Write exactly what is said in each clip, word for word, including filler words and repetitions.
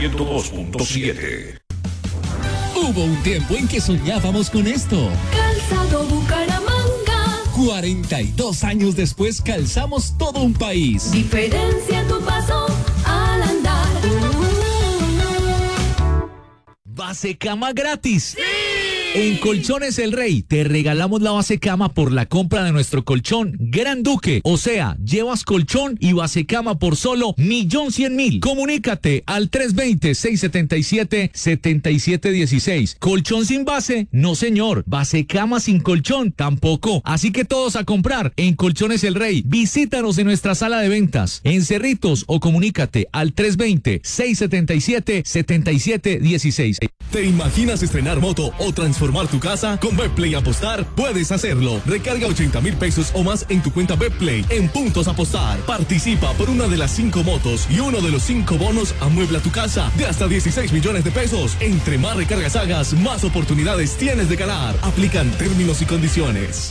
ciento dos punto siete. Hubo un tiempo en que soñábamos con esto. Calzado Bucaramanga. cuarenta y dos años después calzamos todo un país. Diferencia tu paso al andar. Base cama gratis. ¡Sí! En Colchones El Rey te regalamos la base cama por la compra de nuestro colchón Gran Duque. O sea, llevas colchón y base cama por solo millón cien mil. Comunícate al tres dos cero, seis siete siete, siete siete uno seis. ¿Colchón sin base? No, señor. Base cama sin colchón tampoco. Así que todos a comprar en Colchones El Rey. Visítanos en nuestra sala de ventas en Cerritos o comunícate al tres dos cero, seis siete siete, siete siete uno seis. ¿Te imaginas estrenar moto o transformar tu casa? Con Betplay Apostar puedes hacerlo. Recarga ochenta mil pesos o más en tu cuenta Betplay en Puntos Apostar. Participa por una de las cinco motos y uno de los cinco bonos amuebla tu casa de hasta dieciséis millones de pesos. Entre más recargas hagas, más oportunidades tienes de ganar. Aplican términos y condiciones.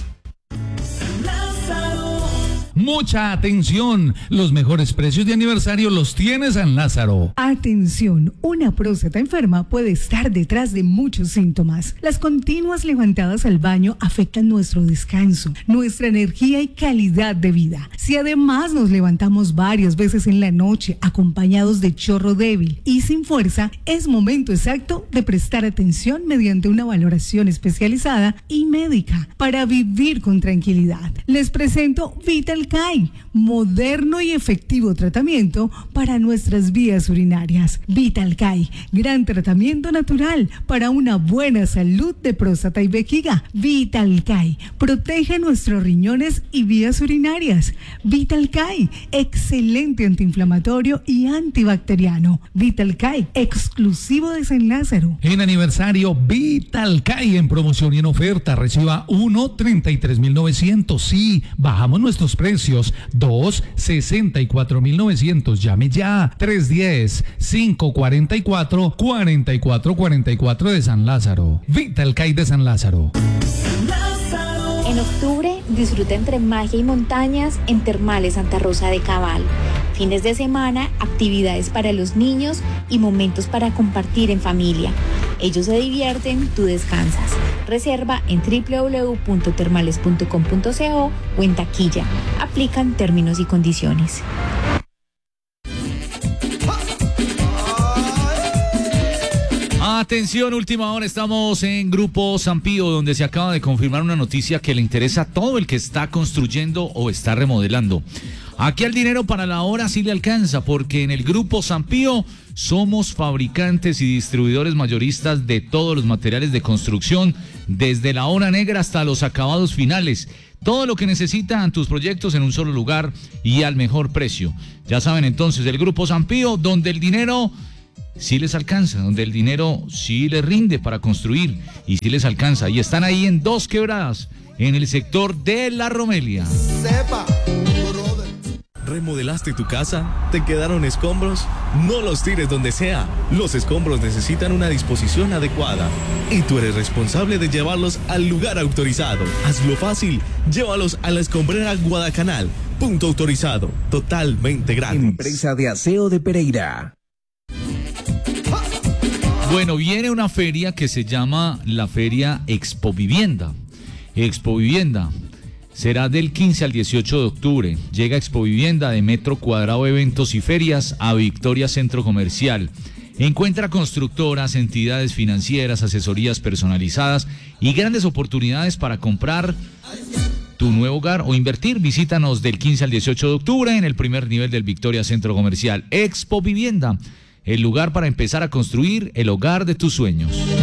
Mucha atención, los mejores precios de aniversario los tienes en Lázaro. Atención, una próstata enferma puede estar detrás de muchos síntomas. Las continuas levantadas al baño afectan nuestro descanso, nuestra energía y calidad de vida. Si además nos levantamos varias veces en la noche acompañados de chorro débil y sin fuerza, es momento exacto de prestar atención mediante una valoración especializada y médica para vivir con tranquilidad. Les presento Vital moderno y efectivo tratamiento para nuestras vías urinarias. Vitalcay, gran tratamiento natural para una buena salud de próstata y vejiga. Vitalcay, protege nuestros riñones y vías urinarias. Vitalcay, excelente antiinflamatorio y antibacteriano. Vitalcay, exclusivo de San Lázaro. En aniversario, Vitalcay en promoción y en oferta. Reciba uno, treinta y tres mil novecientos. Sí, bajamos nuestros precios. dos, sesenta y cuatro mil novecientos. Llame ya. tres uno cero, cinco cuatro cuatro, cuatro cuatro cuatro cuatro de San Lázaro. Vitalcay de San Lázaro. En octubre, disfruta entre magia y montañas en Termales Santa Rosa de Cabal. Fines de semana, actividades para los niños y momentos para compartir en familia. Ellos se divierten, tú descansas. Reserva en doble u doble u doble u punto termales punto com punto co o en taquilla. Aplican términos y condiciones. Atención, última hora, estamos en Grupo San Pío, donde se acaba de confirmar una noticia que le interesa a todo el que está construyendo o está remodelando. Aquí el dinero para la obra sí le alcanza, porque en el Grupo San Pío somos fabricantes y distribuidores mayoristas de todos los materiales de construcción, desde la obra negra hasta los acabados finales. Todo lo que necesitan tus proyectos en un solo lugar y al mejor precio. Ya saben entonces, el Grupo San Pío, donde el dinero sí les alcanza, donde el dinero sí les rinde para construir y sí les alcanza. Y están ahí en Dos Quebradas, en el sector de La Romelia. Sepa. ¿Remodelaste tu casa? ¿Te quedaron escombros? No los tires donde sea. Los escombros necesitan una disposición adecuada y tú eres responsable de llevarlos al lugar autorizado. Hazlo fácil. Llévalos a la escombrera Guadacanal. Punto autorizado. Totalmente gratis. Empresa de Aseo de Pereira. Bueno, viene una feria que se llama la Feria Expo Vivienda. Expo Vivienda. Será del quince al dieciocho de octubre. Llega Expo Vivienda de Metro Cuadrado Eventos y Ferias a Victoria Centro Comercial. Encuentra constructoras, entidades financieras, asesorías personalizadas y grandes oportunidades para comprar tu nuevo hogar o invertir. Visítanos del quince al dieciocho de octubre en el primer nivel del Victoria Centro Comercial. Expo Vivienda, el lugar para empezar a construir el hogar de tus sueños.